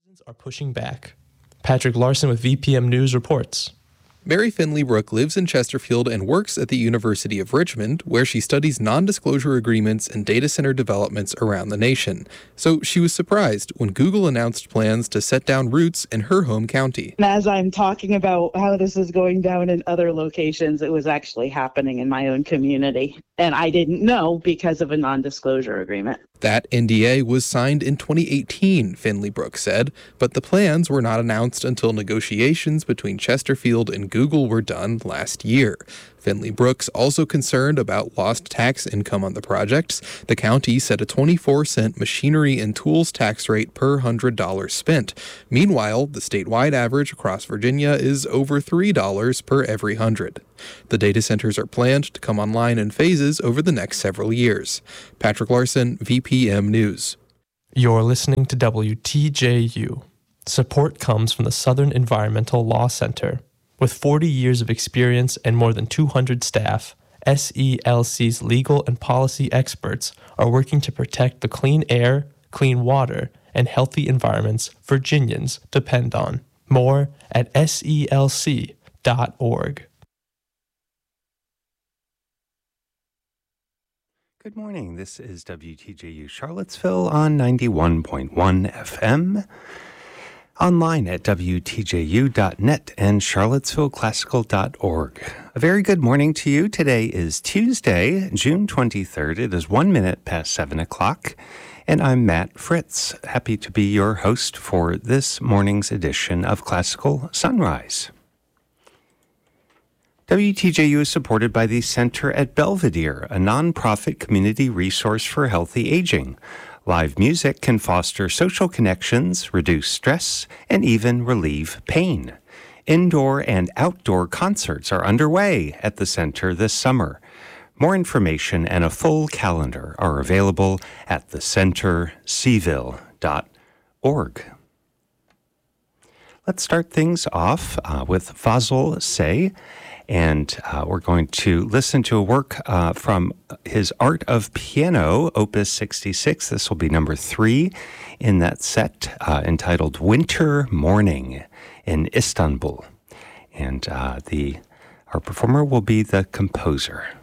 Are pushing back. Patrick Larson with VPM News reports. Mary Finley Brooke lives in Chesterfield and works at the University of Richmond, where she studies non-disclosure agreements and data center developments around the nation. So she was surprised when Google announced plans to set down roots in her home county. And as I'm talking about how this is going down in other locations, it was actually happening in my own community. And I didn't know because of a non-disclosure agreement. That NDA was signed in 2018, Finley Brooke said, but the plans were not announced until negotiations between Chesterfield and Google were done last year. Finley Brooke's also concerned about lost tax income on the projects. The county set a 24-cent machinery and tools tax rate per $100 spent. Meanwhile, the statewide average across Virginia is over $3 per every 100. The data centers are planned to come online in phases over the next several years. Patrick Larson, VPM News. You're listening to WTJU. Support comes from the Southern Environmental Law Center. With 40 years of experience and more than 200 staff, SELC's legal and policy experts are working to protect the clean air, clean water, and healthy environments Virginians depend on. More at selc.org. Good morning. This is WTJU Charlottesville on 91.1 FM. Online at WTJU.net and charlottesvilleclassical.org. A very good morning to you. Today is Tuesday, June 23rd. It is 1 minute past 7 o'clock, and I'm Matt Fritz. Happy to be your host for this morning's edition of Classical Sunrise. WTJU is supported by the Center at Belvedere, a nonprofit community resource for healthy aging. Live music can foster social connections, reduce stress, and even relieve pain. Indoor and outdoor concerts are underway at the center this summer. More information and a full calendar are available at thecentercville.org. Let's start things off with Fazl Say. And we're going to listen to a work from his Art of Piano, Opus 66. This will be number 3 in that set, entitled Winter Morning in Istanbul. And our performer will be the composer.